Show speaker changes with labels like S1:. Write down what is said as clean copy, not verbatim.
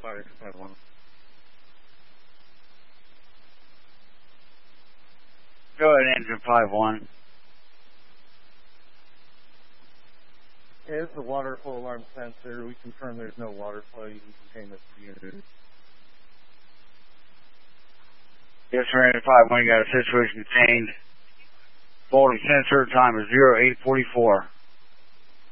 S1: Fire 51.
S2: Go ahead, engine 51.
S1: Is the water flow alarm sensor? We confirm there's no water flow. You can contain this unit.
S2: Yes, sir, engine 51. You got a situation contained. Faulty sensor. Time is 0844.